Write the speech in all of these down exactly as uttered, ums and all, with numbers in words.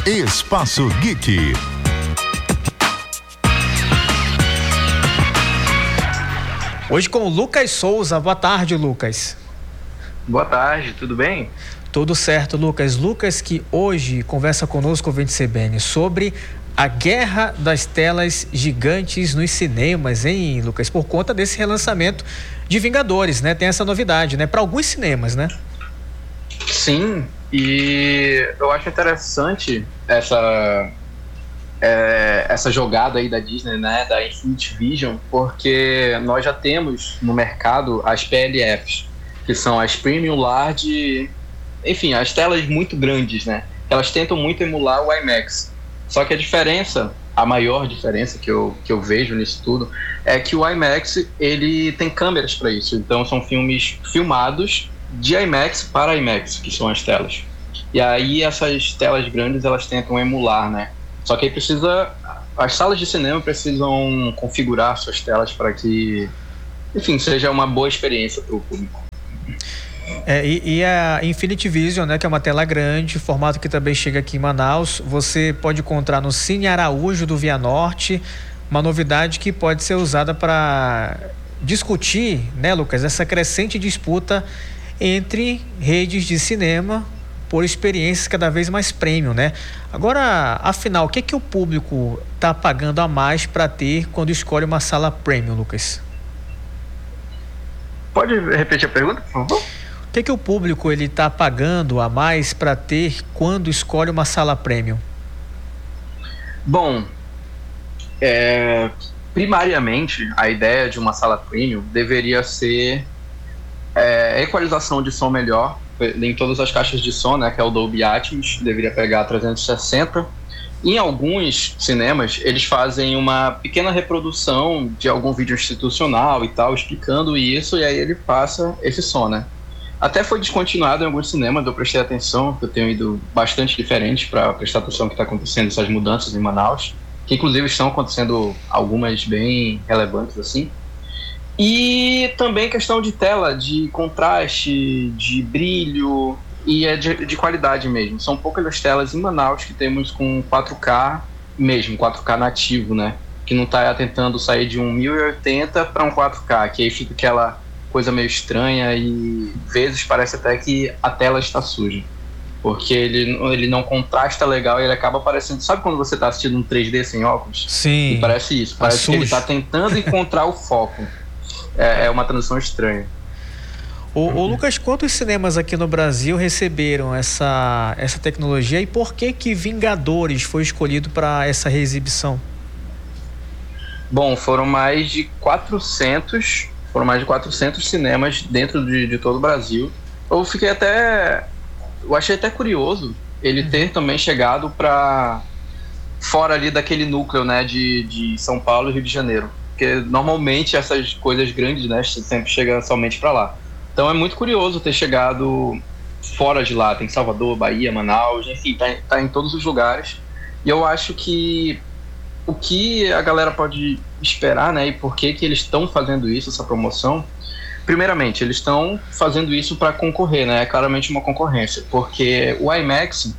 Espaço Geek. Hoje com o Lucas Souza. Boa tarde, Lucas. Boa tarde, tudo bem? Tudo certo, Lucas. Lucas que hoje conversa conosco, ouvinte C B N, sobre a guerra das telas gigantes nos cinemas, hein, Lucas? Por conta desse relançamento de Vingadores, né? Tem essa novidade, né? Para alguns cinemas, né? Sim, e eu acho interessante essa... É, essa jogada aí da Disney, né, da Infinity Vision, porque nós já temos no mercado as P L Fs, que são as Premium Large, enfim, as telas muito grandes, né, elas tentam muito emular o IMAX, só que a diferença, a maior diferença que eu, que eu vejo nisso tudo, é que o IMAX, ele tem câmeras para isso, então são filmes filmados de IMAX para IMAX, que são as telas, e aí essas telas grandes, elas tentam emular, né. Só que aí precisa, as salas de cinema precisam configurar suas telas para que, enfim, seja uma boa experiência para o público. É, e, e a Infinity Vision, né, que é uma tela grande, formato que também chega aqui em Manaus, você pode encontrar no Cine Araújo do Via Norte, uma novidade que pode ser usada para discutir, né, Lucas, essa crescente disputa entre redes de cinema por experiências cada vez mais premium, né? Agora, afinal, o que é que o público está pagando a mais para ter quando escolhe uma sala premium, Lucas? Pode repetir a pergunta, por favor? O que é que o público ele está pagando a mais para ter quando escolhe uma sala premium? Bom, é, primariamente, a ideia de uma sala premium deveria ser é, equalização de som melhor em todas as caixas de som, né, que é o Dolby Atmos, deveria pegar trezentos e sessenta. Em alguns cinemas, eles fazem uma pequena reprodução de algum vídeo institucional e tal, explicando isso, e aí ele passa esse som, né. Até foi descontinuado em alguns cinemas, eu prestei atenção, eu tenho ido bastante diferente para prestar atenção no que está acontecendo, essas mudanças em Manaus, que inclusive estão acontecendo algumas bem relevantes, assim. E também questão de tela, de contraste, de brilho e é de, de qualidade mesmo. São poucas as telas em Manaus que temos com quatro K mesmo, quatro K nativo, né? Que não está tentando sair de um mil e oitenta para um quatro K, que aí fica aquela coisa meio estranha e vezes parece até que a tela está suja. Porque ele, ele não contrasta legal e ele acaba parecendo... Sabe quando você está assistindo um três D sem óculos? Sim. E parece isso, parece que ele está tentando encontrar o foco. É uma transição estranha. O, o Lucas, quantos cinemas aqui no Brasil receberam essa, essa tecnologia e por que que Vingadores foi escolhido para essa reexibição? Bom, foram mais de quatrocentos, foram mais de quatrocentos cinemas dentro de, de todo o Brasil. Eu fiquei até, eu achei até curioso ele ter também chegado para fora ali daquele núcleo, né, de, de São Paulo e Rio de Janeiro. Porque normalmente essas coisas grandes, né, sempre chegam somente para lá. Então é muito curioso ter chegado fora de lá, tem Salvador, Bahia, Manaus, enfim, tá, tá em todos os lugares. E eu acho que o que a galera pode esperar, né, e por que que eles estão fazendo isso, essa promoção, primeiramente, eles estão fazendo isso para concorrer, né, é claramente uma concorrência, porque o IMAX,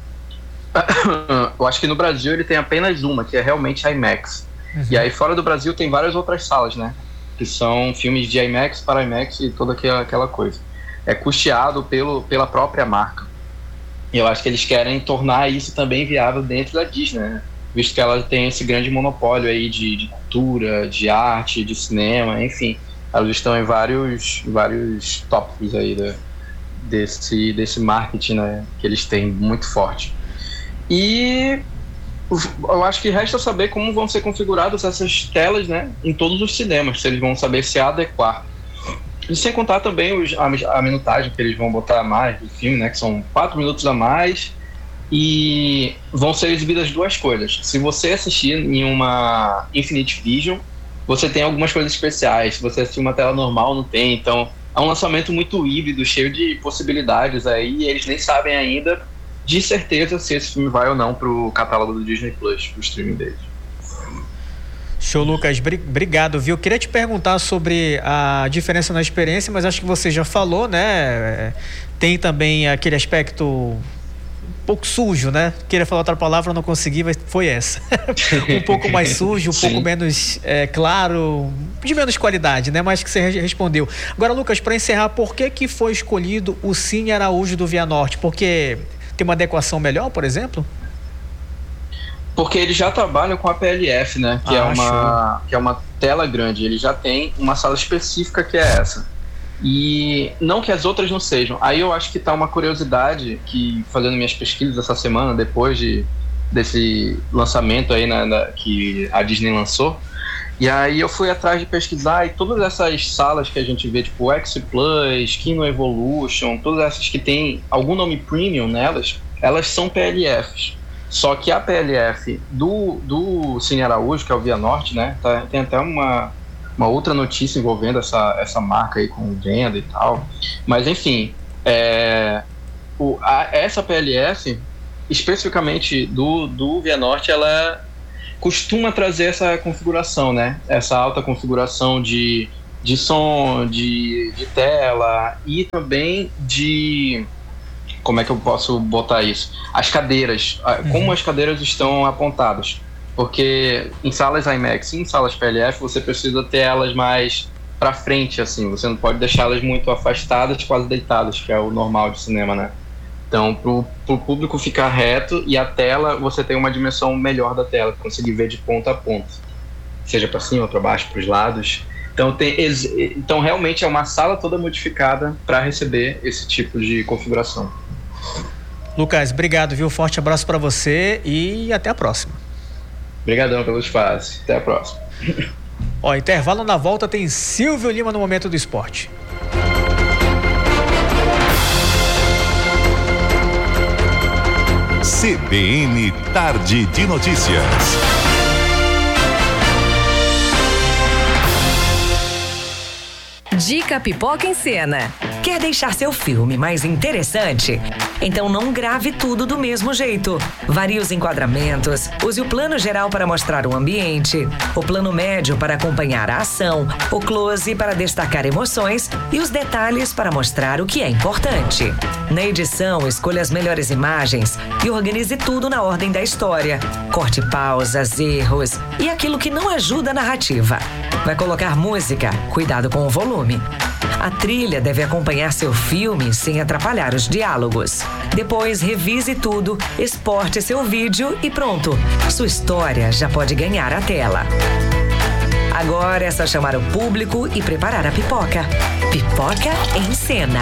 eu acho que no Brasil ele tem apenas uma, que é realmente IMAX. Uhum. E aí fora do Brasil tem várias outras salas, né? Que são filmes de IMAX para IMAX e toda aquela, aquela coisa. É custeado pelo, pela própria marca. E eu acho que eles querem tornar isso também viável dentro da Disney, né? Visto que ela tem esse grande monopólio aí de, de cultura, de arte, de cinema, enfim. Elas estão em vários, vários tópicos aí da, desse, desse marketing, né? Que eles têm muito forte. E... eu acho que resta saber como vão ser configuradas essas telas, né, em todos os cinemas, se eles vão saber se adequar. E sem contar também os, a, a minutagem que eles vão botar a mais do filme, né, que são quatro minutos a mais, e vão ser exibidas duas coisas. Se você assistir em uma Infinity Vision, você tem algumas coisas especiais. Se você assistir uma tela normal, não tem. Então, é um lançamento muito híbrido, cheio de possibilidades aí, e eles nem sabem ainda de certeza se esse filme vai ou não pro catálogo do Disney Plus, pro streaming deles. Show, Lucas. Obrigado, viu? Eu queria te perguntar sobre a diferença na experiência, mas acho que você já falou, né? Tem também aquele aspecto um pouco sujo, né? Queria falar outra palavra, não consegui, mas foi essa. Um pouco mais sujo, um Sim. pouco menos é, claro, de menos qualidade, né? Mas que você respondeu. Agora, Lucas, para encerrar, por que que foi escolhido o Cine Araújo do Vianorte? Porque tem uma adequação melhor, por exemplo? Porque eles já trabalham com a P L F, né? Que, ah, é uma, que é uma tela grande. Ele já tem uma sala específica que é essa. E não que as outras não sejam. Aí eu acho que tá uma curiosidade que, fazendo minhas pesquisas essa semana, depois de, desse lançamento aí na, na, que a Disney lançou, e aí eu fui atrás de pesquisar, e todas essas salas que a gente vê, tipo X Plus, Kino Evolution, todas essas que tem algum nome premium nelas, elas são P L Fs. Só que a P L F do, do Cine Araújo, que é o Vianorte, né, tá, tem até uma uma outra notícia envolvendo essa, essa marca aí com venda e tal, mas enfim, é, o, a, essa P L F, especificamente do, do Vianorte, ela costuma trazer essa configuração, né, essa alta configuração de, de som, de, de tela e também de, como é que eu posso botar isso? As cadeiras, uhum. como as cadeiras estão apontadas. Porque em salas IMAX e em salas P L F você precisa ter elas mais pra frente, assim. Você não pode deixá-las muito afastadas, quase deitadas, que é o normal de cinema, né? Então, pro, pro público ficar reto e a tela, você tem uma dimensão melhor da tela, conseguir ver de ponta a ponta. Seja pra cima, pra baixo, pros lados. Então, tem, então realmente é uma sala toda modificada para receber esse tipo de configuração. Lucas, obrigado, viu? Forte abraço para você e até a próxima. Obrigadão pelo espaço. Até a próxima. Ó, intervalo, na volta tem Silvio Lima no Momento do Esporte. C B N Tarde de Notícias. Dica Pipoca em Cena. Quer deixar seu filme mais interessante? Então não grave tudo do mesmo jeito. Varie os enquadramentos, use o plano geral para mostrar o ambiente, o plano médio para acompanhar a ação, o close para destacar emoções e os detalhes para mostrar o que é importante. Na edição, escolha as melhores imagens e organize tudo na ordem da história. Corte pausas, erros e aquilo que não ajuda a narrativa. Vai colocar música? Cuidado com o volume. A trilha deve acompanhar seu filme sem atrapalhar os diálogos. Depois, revise tudo, exporte seu vídeo e pronto. Sua história já pode ganhar a tela. Agora é só chamar o público e preparar a pipoca. Pipoca em Cena.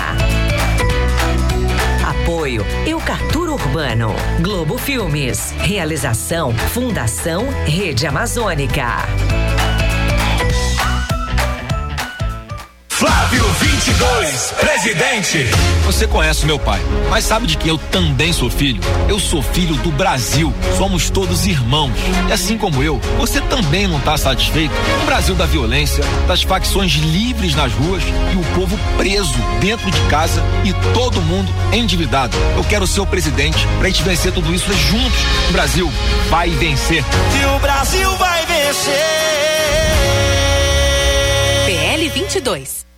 Apoio Eucatur Urbano, Globo Filmes. Realização Fundação Rede Amazônica. Flávio vinte e dois, presidente. Você conhece meu pai, mas sabe de que eu também sou filho? Eu sou filho do Brasil. Somos todos irmãos. E assim como eu, você também não está satisfeito? Um Brasil da violência, das facções livres nas ruas e o povo preso dentro de casa e todo mundo endividado. Eu quero ser o presidente pra gente vencer tudo isso juntos. O Brasil vai vencer. E o Brasil vai vencer. P L vinte e dois.